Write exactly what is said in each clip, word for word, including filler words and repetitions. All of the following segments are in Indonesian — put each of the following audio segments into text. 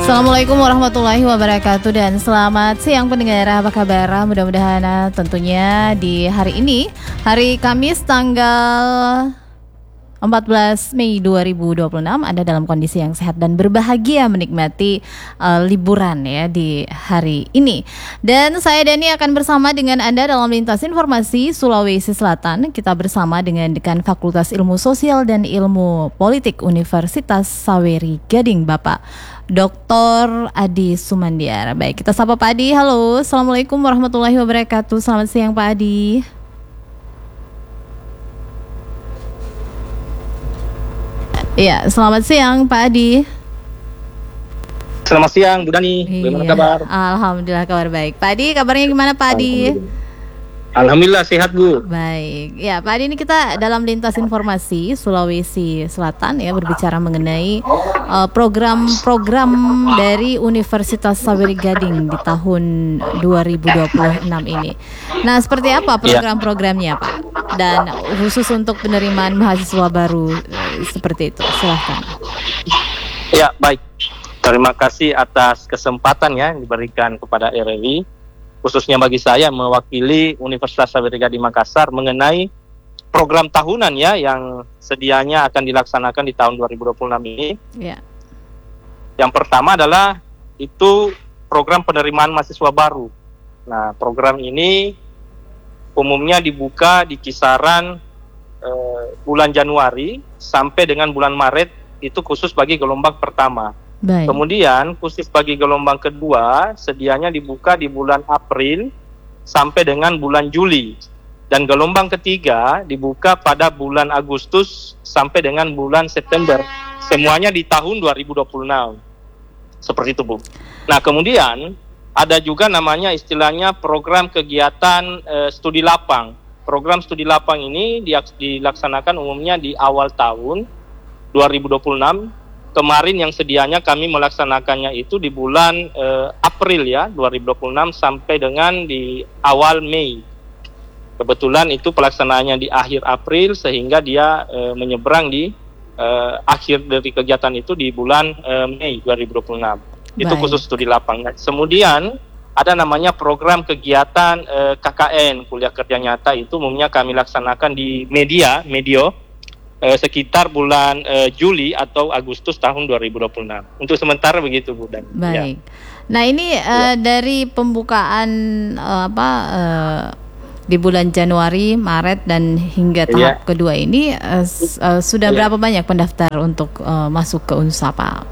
Assalamualaikum warahmatullahi wabarakatuh dan selamat siang pendengar, apa kabar? Mudah-mudahan tentunya di hari ini, hari Kamis tanggal empat belas Mei dua ribu dua puluh enam, Anda dalam kondisi yang sehat dan berbahagia menikmati uh, liburan ya di hari ini. Dan saya Dani akan bersama dengan Anda dalam lintas informasi Sulawesi Selatan. Kita bersama dengan Dekan Fakultas Ilmu Sosial dan Ilmu Politik Universitas Saweri Gading, Bapak Doktor Adi Sumandiar. Baik, kita sapa Pak Adi. Halo, Assalamualaikum warahmatullahi wabarakatuh. Selamat siang Pak Adi. Iya, selamat siang Pak Adi. Selamat siang Bu Dani, bagaimana iya, kabar? Alhamdulillah kabar baik. Pak Adi, kabarnya gimana Pak Adi? Alhamdulillah sehat Bu. Baik, ya Pak Adi, ini kita dalam lintas informasi Sulawesi Selatan ya, berbicara mengenai uh, program-program dari Universitas Saweri Gading di tahun dua ribu dua puluh enam ini. Nah, seperti apa program-programnya Pak? Dan khusus untuk penerimaan mahasiswa baru uh, seperti itu, silahkan. Ya, baik. Terima kasih atas kesempatan ya yang diberikan kepada R R I, khususnya bagi saya mewakili Universitas Saweri Gading Makassar mengenai program tahunan ya yang sedianya akan dilaksanakan di tahun dua ribu dua puluh enam ini. Yeah. Yang pertama adalah itu program penerimaan mahasiswa baru. Nah, program ini umumnya dibuka di kisaran eh, bulan Januari sampai dengan bulan Maret, itu khusus bagi gelombang pertama. Baik. Kemudian khusus bagi gelombang kedua sedianya dibuka di bulan April sampai dengan bulan Juli, dan gelombang ketiga dibuka pada bulan Agustus sampai dengan bulan September, semuanya di tahun dua ribu dua puluh enam. Seperti itu Bu. Nah, kemudian ada juga namanya istilahnya program kegiatan e, studi lapang. Program studi lapang ini dilaksanakan umumnya di awal tahun dua ribu dua puluh enam. Kemarin yang sedianya kami melaksanakannya itu di bulan eh, April ya dua ribu dua puluh enam sampai dengan di awal Mei. Kebetulan itu pelaksanaannya di akhir April sehingga dia eh, menyeberang di eh, akhir dari kegiatan itu di bulan eh, Mei dua ribu dua puluh enam. Baik. Itu khusus studi lapang. Kemudian ada namanya program kegiatan eh, K K N, kuliah kerja nyata, itu umumnya kami laksanakan di media, medio. Eh, sekitar bulan eh, Juli atau Agustus tahun dua ribu dua puluh enam. Untuk sementara begitu Bu Dan. Baik. Ya. Nah, ini uh, ya. dari pembukaan uh, apa uh, di bulan Januari, Maret dan hingga tahap ya. kedua ini uh, uh, sudah ya. berapa banyak pendaftar untuk uh, masuk ke Unsa Pak?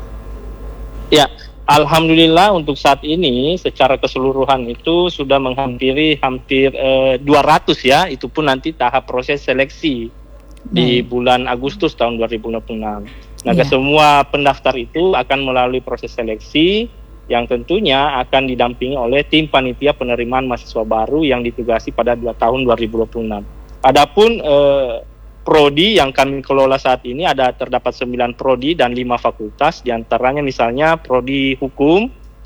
Ya, alhamdulillah untuk saat ini secara keseluruhan itu sudah menghampiri hampir uh, dua ratus ya. Itu pun nanti tahap proses seleksi di bulan Agustus tahun dua ribu dua puluh enam. Nah, yeah. semua pendaftar itu akan melalui proses seleksi yang tentunya akan didampingi oleh tim panitia penerimaan mahasiswa baru yang ditugasi pada dua tahun dua ribu dua puluh enam. Adapun eh, prodi yang kami kelola saat ini ada terdapat sembilan prodi dan lima fakultas, diantaranya misalnya prodi hukum,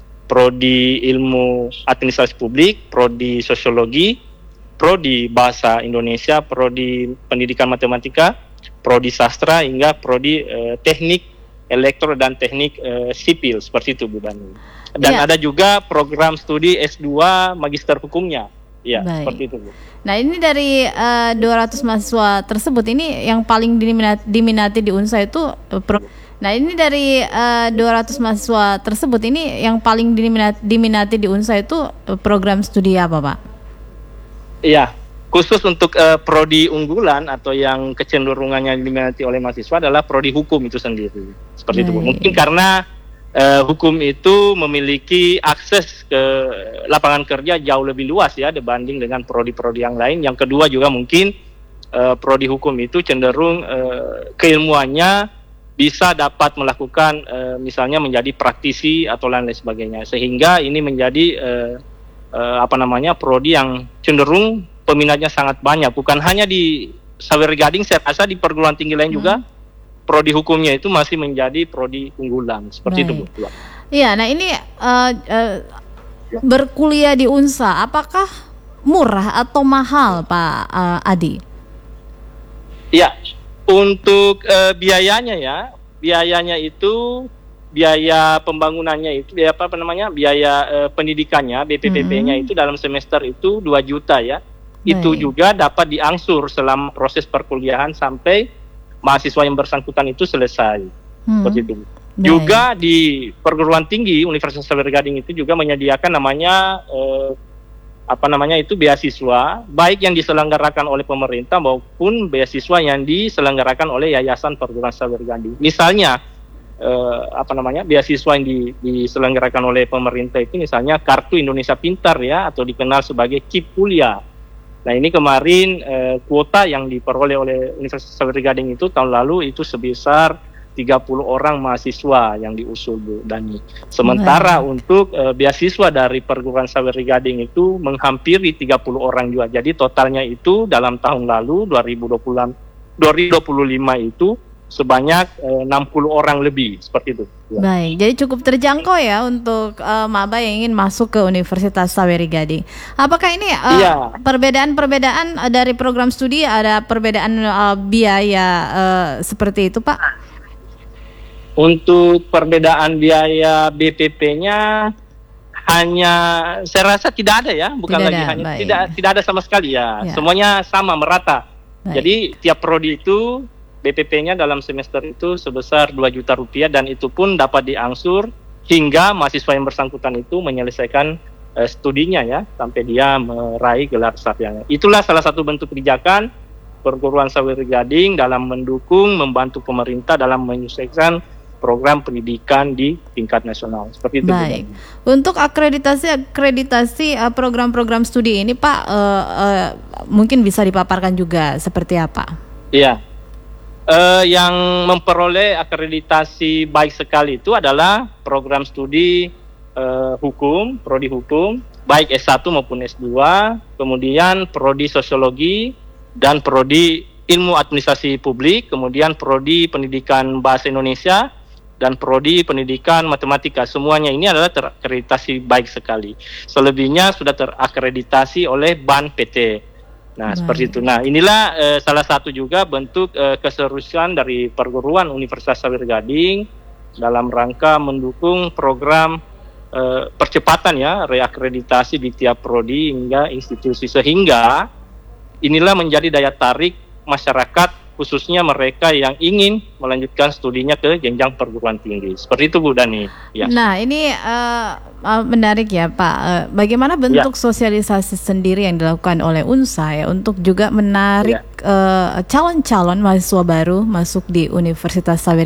prodi ilmu administrasi publik, prodi sosiologi, prodi bahasa Indonesia, prodi pendidikan matematika, prodi sastra, hingga prodi eh, teknik elektro dan teknik eh, sipil, seperti itu Bu Dani. Dan ya. ada juga program studi S dua magister hukumnya. Ya, baik. Seperti itu Bu. Nah, ini dari uh, dua ratus mahasiswa tersebut, ini yang paling diminati, diminati di Unsa itu uh, pro- Nah, ini dari uh, dua ratus mahasiswa tersebut, ini yang paling diminati, diminati di Unsa itu uh, program studi apa Pak? Iya, khusus untuk uh, prodi unggulan atau yang kecenderungannya diminati oleh mahasiswa adalah prodi hukum itu sendiri. Seperti Baik. itu. Mungkin karena uh, hukum itu memiliki akses ke lapangan kerja jauh lebih luas ya dibanding dengan prodi-prodi yang lain. Yang kedua juga mungkin uh, prodi hukum itu cenderung uh, keilmuannya bisa dapat melakukan uh, misalnya menjadi praktisi atau lain-lain sebagainya. Sehingga ini menjadi uh, Uh, apa namanya prodi yang cenderung peminatnya sangat banyak, bukan hanya di Saweri Gading, saya rasa di perguruan tinggi lain hmm. juga prodi hukumnya itu masih menjadi prodi unggulan seperti Baik. itu Bu. Iya, nah ini uh, uh, berkuliah di Unsa, apakah murah atau mahal Pak uh, Adi? Iya, untuk uh, biayanya ya, biayanya itu biaya pembangunannya itu biaya apa, apa namanya biaya uh, pendidikannya B P P B-nya Mm-hmm. itu dalam semester itu dua juta ya. Itu Baik. juga dapat diangsur selama proses perkuliahan sampai mahasiswa yang bersangkutan itu selesai. Hmm. Seperti itu. Baik. Juga di perguruan tinggi Universitas Sawer Gading itu juga menyediakan namanya eh, apa namanya itu beasiswa, baik yang diselenggarakan oleh pemerintah maupun beasiswa yang diselenggarakan oleh Yayasan Perguruan Sawer Gading. Misalnya eh, apa namanya beasiswa yang di, diselenggarakan oleh pemerintah itu misalnya Kartu Indonesia Pintar ya, atau dikenal sebagai K I P Kuliah. Nah ini kemarin eh, kuota yang diperoleh oleh Universitas Sawer Gading itu tahun lalu itu sebesar tiga puluh orang mahasiswa yang diusul Bu Dani. Sementara Baik. untuk eh, beasiswa dari Perguruan Sawer Gading itu menghampiri tiga puluh orang juga. Jadi totalnya itu dalam tahun lalu dua ribu dua puluh lima itu sebanyak eh, enam puluh orang lebih, seperti itu. Ya. Baik, jadi cukup terjangkau ya untuk uh, maba yang ingin masuk ke Universitas Sawer Gading. Apakah ini uh, Iya. perbedaan-perbedaan uh, dari program studi, ada perbedaan uh, biaya uh, seperti itu Pak? Untuk perbedaan biaya B P P-nya hanya saya rasa tidak ada ya, bukan Tidak lagi ada, hanya baik. tidak tidak ada sama sekali ya. Ya. Semuanya sama merata. Baik. Jadi tiap prodi itu B P P-nya dalam semester itu sebesar dua juta rupiah dan itu pun dapat diangsur hingga mahasiswa yang bersangkutan itu menyelesaikan uh, studinya ya sampai dia meraih gelar sarjana. Itulah salah satu bentuk kebijakan Perguruan Sawer Gading dalam mendukung membantu pemerintah dalam menyelesaikan program pendidikan di tingkat nasional. Seperti itu. Baik. Untuk akreditasi akreditasi uh, program-program studi ini Pak, uh, uh, mungkin bisa dipaparkan juga seperti apa? Iya. Uh, yang memperoleh akreditasi baik sekali itu adalah program studi uh, hukum, prodi hukum, baik S satu maupun S dua, kemudian prodi sosiologi dan prodi ilmu administrasi publik, kemudian prodi pendidikan bahasa Indonesia dan prodi pendidikan matematika. Semuanya ini adalah terakreditasi baik sekali. Selebihnya sudah terakreditasi oleh B A N P T. Nah, Baik. seperti itu. Nah, inilah eh, salah satu juga bentuk eh, keseriusan dari perguruan Universitas Sawer Gading dalam rangka mendukung program eh, percepatan ya reakreditasi di tiap prodi hingga institusi, sehingga inilah menjadi daya tarik masyarakat khususnya mereka yang ingin melanjutkan studinya ke jenjang perguruan tinggi. Seperti itu Bu Dani. Ya. Nah ini uh, uh, menarik ya Pak. Uh, bagaimana bentuk ya. sosialisasi sendiri yang dilakukan oleh U N S A ya untuk juga menarik ya. uh, calon-calon mahasiswa baru masuk di Universitas Sawer